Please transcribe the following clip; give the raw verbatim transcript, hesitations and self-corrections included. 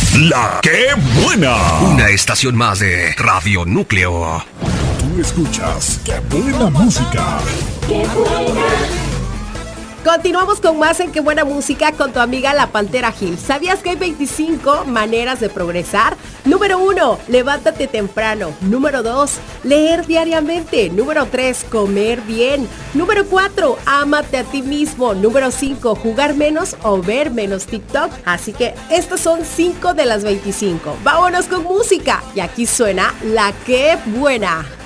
La que buena. Una estación más de Radio Núcleo. Tú escuchas Qué buena música. ¡Qué buena! Continuamos con más en Qué buena música con tu amiga La Pantera Gil. ¿Sabías que hay veinticinco maneras de progresar? Número uno, levántate temprano. Número dos, leer diariamente. Número tres, comer bien. Número cuatro, ámate a ti mismo. Número cinco, jugar menos o ver menos TikTok. Así que estas son cinco de las veinticinco. Vámonos con música. Y aquí suena La que buena.